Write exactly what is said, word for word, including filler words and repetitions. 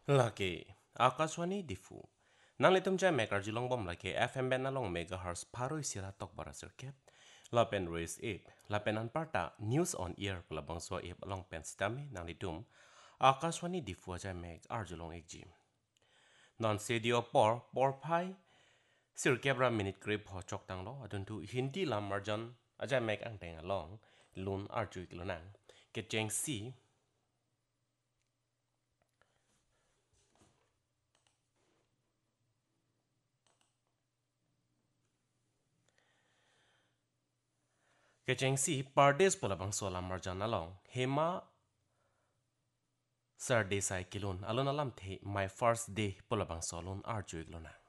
Laki, Akashwani Difu. Nang litum jay mekar jilong bom laki F M ben nalong megahertz paroi sira tok bara circuit. Lapen race ip, lapen an parta news on air pelabang so ip along pen stami nang litum. Akashwani Difu jay meg arjulong ekjim. Non sedio por por pai circuit bra minute grip ho chok tang lo adun tu hindi lam marjan ajay meg ang teng along lun arju kilonang. Ketjeng si Kecheng si pardes polabang solam marjan along hema Saturday sai kilun alon alam the my first day polabang solun arju iglona